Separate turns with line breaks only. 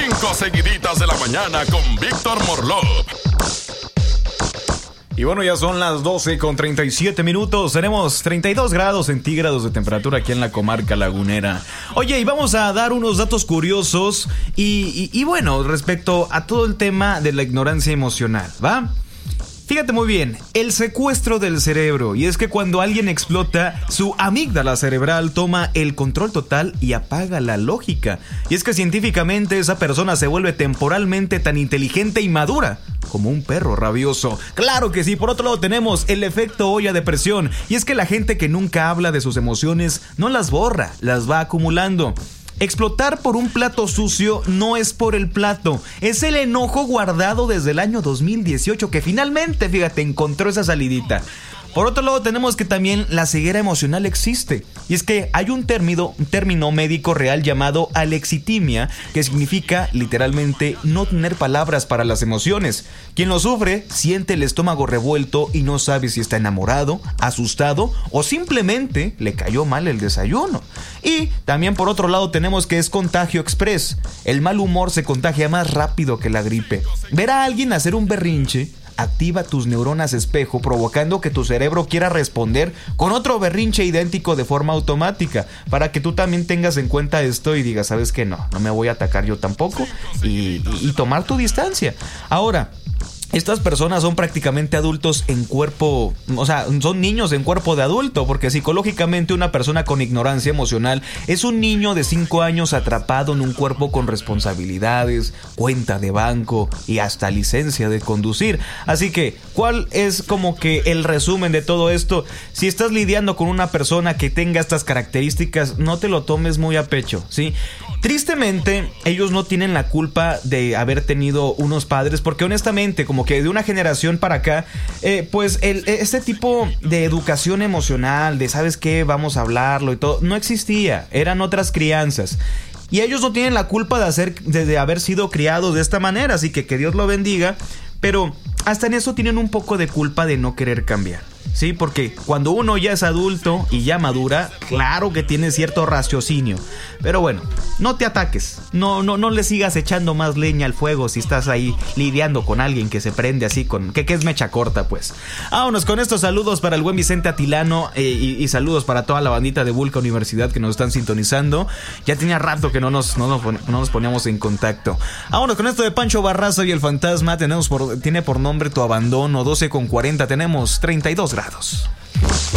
5 seguiditas de la mañana con Víctor Morlov.
Y bueno, ya son las 12:37. Tenemos 32 grados centígrados de temperatura aquí en la comarca lagunera. Oye, y vamos a dar unos datos curiosos y bueno, respecto a todo el tema de la ignorancia emocional, ¿va? Fíjate muy bien, el secuestro del cerebro. Y es que cuando alguien explota, su amígdala cerebral toma el control total y apaga la lógica. Y es que científicamente esa persona se vuelve temporalmente tan inteligente y madura como un perro rabioso. Claro que sí. Por otro lado tenemos el efecto olla de presión. Y es que la gente que nunca habla de sus emociones no las borra, las va acumulando. Explotar por un plato sucio no es por el plato, es el enojo guardado desde el año 2018 que finalmente, fíjate, encontró esa salidita. Por otro lado tenemos que también la ceguera emocional existe. Y es que hay un término médico real llamado alexitimia, que significa literalmente no tener palabras para las emociones. Quien lo sufre siente el estómago revuelto y no sabe si está enamorado, asustado o simplemente le cayó mal el desayuno. Y también por otro lado tenemos que es contagio express. El mal humor se contagia más rápido que la gripe. Ver a alguien hacer un berrinche activa tus neuronas espejo, provocando que tu cerebro quiera responder con otro berrinche idéntico de forma automática, para que tú también tengas en cuenta esto y digas, ¿sabes qué? No me voy a atacar yo tampoco y tomar tu distancia. Ahora, estas personas son prácticamente adultos en cuerpo, o sea, son niños en cuerpo de adulto, porque psicológicamente una persona con ignorancia emocional es un niño de 5 años atrapado en un cuerpo con responsabilidades, cuenta de banco y hasta licencia de conducir. Así que, ¿cuál es como que el resumen de todo esto? Si estás lidiando con una persona que tenga estas características, no te lo tomes muy a pecho, ¿sí? Tristemente, ellos no tienen la culpa de haber tenido unos padres, porque honestamente, como que de una generación para acá, pues este tipo de educación emocional, de ¿sabes qué? Vamos a hablarlo y todo, no existía, eran otras crianzas. Y ellos no tienen la culpa de haber sido criados de esta manera, así que Dios lo bendiga, pero hasta en eso tienen un poco de culpa de no querer cambiar. Sí, porque cuando uno ya es adulto y ya madura, claro que tiene cierto raciocinio. Pero bueno, no te ataques. No le sigas echando más leña al fuego si estás ahí lidiando con alguien que se prende así con... que es mecha corta, pues. Vámonos con estos saludos para el buen Vicente Atilano y saludos para toda la bandita de Vulca Universidad que nos están sintonizando. Ya tenía rato que no nos poníamos en contacto. Vámonos con esto de Pancho Barraza y el Fantasma. Tiene por nombre Tu Abandono, 12:40. Tenemos 32 grados.